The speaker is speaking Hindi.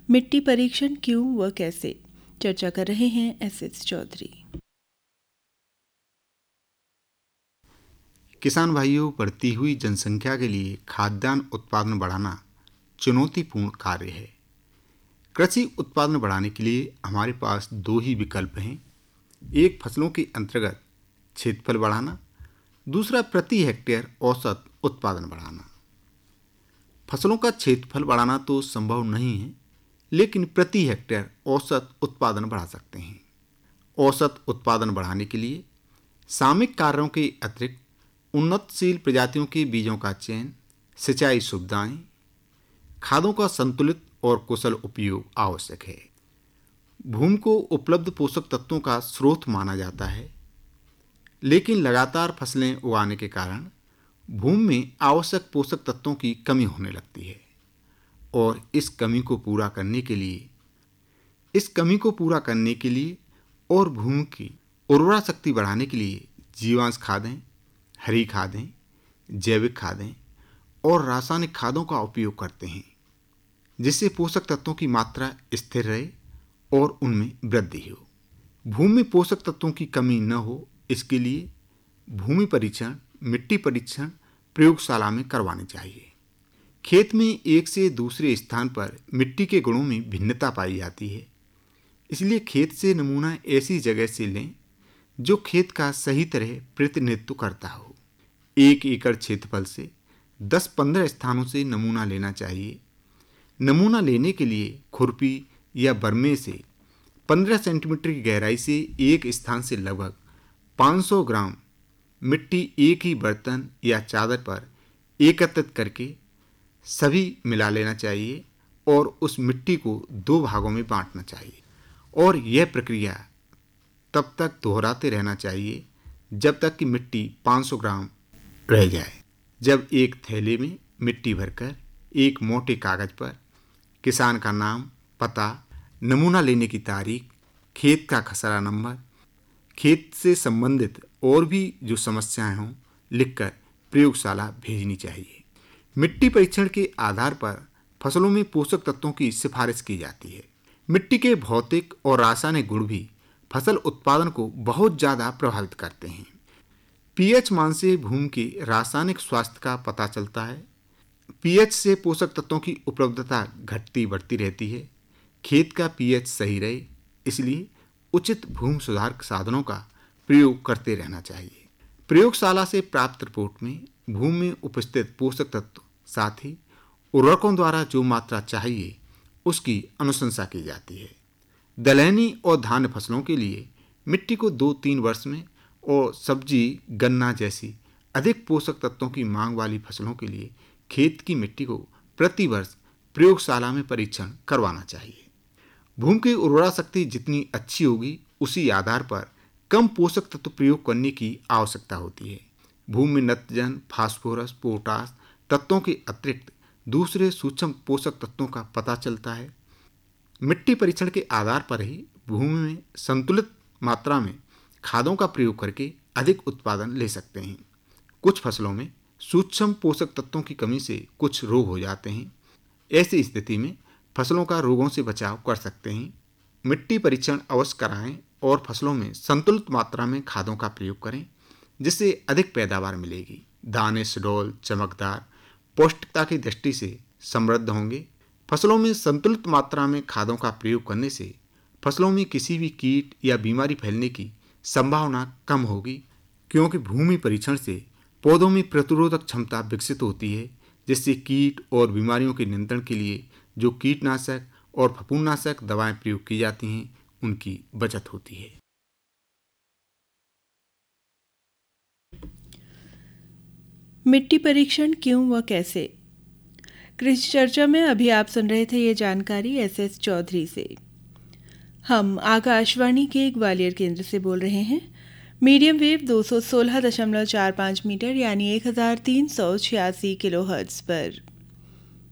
मिट्टी परीक्षण क्यों व कैसे, चर्चा कर रहे हैं एसएस चौधरी। किसान भाइयों, बढ़ती हुई जनसंख्या के लिए खाद्यान्न उत्पादन बढ़ाना चुनौतीपूर्ण कार्य है। कृषि उत्पादन बढ़ाने के लिए हमारे पास दो ही विकल्प हैं। एक, फसलों के अंतर्गत क्षेत्रफल बढ़ाना, दूसरा प्रति हेक्टेयर औसत उत्पादन बढ़ाना। फसलों का क्षेत्रफल बढ़ाना तो संभव नहीं है, लेकिन प्रति हेक्टेयर औसत उत्पादन बढ़ा सकते हैं। औसत उत्पादन बढ़ाने के लिए सामयिक कार्यों के अतिरिक्त उन्नतशील प्रजातियों के बीजों का चयन, सिंचाई सुविधाएं, खादों का संतुलित और कुशल उपयोग आवश्यक है। भूमि को उपलब्ध पोषक तत्वों का स्रोत माना जाता है, लेकिन लगातार फसलें उगाने के कारण भूमि में आवश्यक पोषक तत्वों की कमी होने लगती है और इस कमी को पूरा करने के लिए और भूमि की उर्वरा शक्ति बढ़ाने के लिए जीवांश खादें, हरी खादें, जैविक खादें और रासायनिक खादों का उपयोग करते हैं, जिससे पोषक तत्वों की मात्रा स्थिर रहे और उनमें वृद्धि हो। भूमि में पोषक तत्वों की कमी न हो, इसके लिए भूमि परीक्षण, मिट्टी परीक्षण प्रयोगशाला में करवाने चाहिए। खेत में एक से दूसरे स्थान पर मिट्टी के गुणों में भिन्नता पाई जाती है, इसलिए खेत से नमूना ऐसी जगह से लें जो खेत का सही तरह प्रतिनिधित्व करता हो। 1 एकड़ क्षेत्रफल से 10-15 स्थानों से नमूना लेना चाहिए। नमूना लेने के लिए खुरपी या बरमे से 15 सेंटीमीटर की गहराई से एक स्थान से लगभग 500 ग्राम मिट्टी एक ही बर्तन या चादर पर एकत्रित करके सभी मिला लेना चाहिए और उस मिट्टी को 2 भागों में बांटना चाहिए और यह प्रक्रिया तब तक दोहराते रहना चाहिए जब तक कि मिट्टी 500 ग्राम रह जाए। जब एक थैले में मिट्टी भरकर एक मोटे कागज पर किसान का नाम, पता, नमूना लेने की तारीख, खेत का खसरा नंबर, खेत से संबंधित और भी जो समस्याएं हों लिखकर प्रयोगशाला भेजनी चाहिए। मिट्टी परीक्षण के आधार पर फसलों में पोषक तत्वों की सिफारिश की जाती है। मिट्टी के भौतिक और रासायनिक गुण भी फसल उत्पादन को बहुत ज़्यादा प्रभावित करते हैं। पीएच मान से भूमि के रासायनिक स्वास्थ्य का पता चलता है। पीएच से पोषक तत्वों की उपलब्धता घटती बढ़ती रहती है। खेत का पीएच सही रहे, इसलिए उचित भूमि सुधार साधनों का प्रयोग करते रहना चाहिए। प्रयोगशाला से प्राप्त रिपोर्ट में भूमि में उपस्थित पोषक तत्व, साथ ही उर्वरकों द्वारा जो मात्रा चाहिए उसकी अनुशंसा की जाती है। दलहनी और धान्य फसलों के लिए मिट्टी को 2-3 वर्ष में और सब्जी, गन्ना जैसी अधिक पोषक तत्वों की मांग वाली फसलों के लिए खेत की मिट्टी को प्रति वर्ष प्रयोगशाला में परीक्षण करवाना चाहिए। भूमि की उर्वरा शक्ति जितनी अच्छी होगी, उसी आधार पर कम पोषक तत्व प्रयोग करने की आवश्यकता होती है। भूमि में नाइट्रोजन, फास्फोरस, पोटास तत्वों के अतिरिक्त दूसरे सूक्ष्म पोषक तत्वों का पता चलता है। मिट्टी परीक्षण के आधार पर ही भूमि में संतुलित मात्रा में खादों का प्रयोग करके अधिक उत्पादन ले सकते हैं। कुछ फसलों में सूक्ष्म पोषक तत्वों की कमी से कुछ रोग हो जाते हैं। ऐसी स्थिति में फसलों का रोगों से बचाव कर सकते हैं। मिट्टी परीक्षण अवश्य कराएं और फसलों में संतुलित मात्रा में खादों का प्रयोग करें, जिससे अधिक पैदावार मिलेगी। दाने सुडौल, चमकदार, पौष्टिकता की दृष्टि से समृद्ध होंगे। फसलों में संतुलित मात्रा में खादों का प्रयोग करने से फसलों में किसी भी कीट या बीमारी फैलने की संभावना कम होगी, क्योंकि भूमि परीक्षण से पौधों में प्रतिरोधक क्षमता विकसित होती है, जिससे कीट और बीमारियों के नियंत्रण के लिए जो कीटनाशक और फफूंदनाशक दवाएं प्रयोग की जाती हैं, उनकी बचत होती है। मिट्टी परीक्षण क्यों व कैसे, कृषि चर्चा में अभी आप सुन रहे थे ये जानकारी एसएस चौधरी से। हम आकाशवाणी के ग्वालियर केंद्र से बोल रहे हैं। मीडियम वेव 216.45 मीटर यानी 1386 किलोहर्ट्ज़ पर।